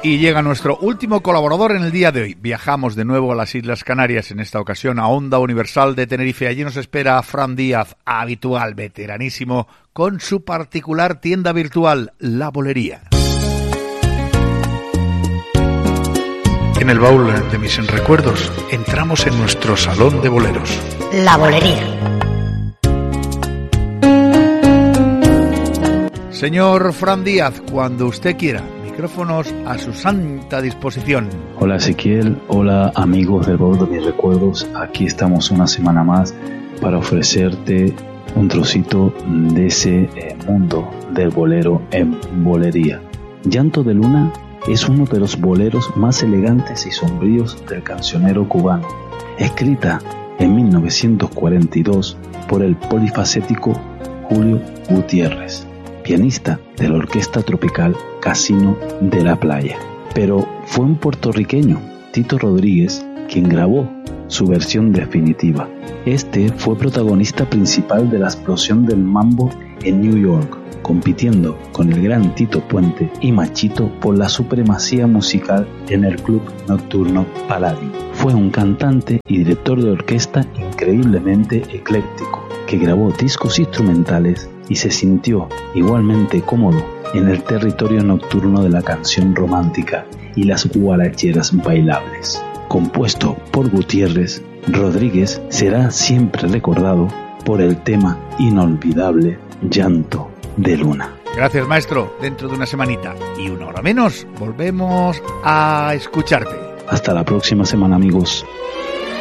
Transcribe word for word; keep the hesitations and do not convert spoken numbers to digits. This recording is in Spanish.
Y llega nuestro último colaborador en el día de hoy. Viajamos de nuevo a las Islas Canarias, en esta ocasión a Onda Universal de Tenerife. Allí nos espera Fran Díaz, habitual, veteranísimo, con su particular tienda virtual, La Bolería. En el baúl de mis recuerdos entramos en nuestro salón de boleros. La Bolería. Señor Fran Díaz, cuando usted quiera, micrófonos a su santa disposición. Hola Ezequiel, hola amigos del baúl de mis recuerdos. Aquí estamos una semana más para ofrecerte un trocito de ese eh, mundo del bolero en bolería. Llanto de Luna es uno de los boleros más elegantes y sombríos del cancionero cubano. Escrita en mil novecientos cuarenta y dos por el polifacético Julio Gutiérrez, pianista de la Orquesta Tropical Casino de la Playa. Pero fue un puertorriqueño, Tito Rodríguez, quien grabó su versión definitiva. Este fue protagonista principal de la explosión del mambo en New York, compitiendo con el gran Tito Puente y Machito por la supremacía musical en el club nocturno Palladium. Fue un cantante y director de orquesta increíblemente ecléctico, que grabó discos instrumentales y se sintió igualmente cómodo en el territorio nocturno de la canción romántica y las guaracheras bailables. Compuesto por Gutiérrez, Rodríguez será siempre recordado por el tema inolvidable Llanto de Luna. Gracias, maestro. Dentro de una semanita y una hora menos volvemos a escucharte. Hasta la próxima semana, amigos.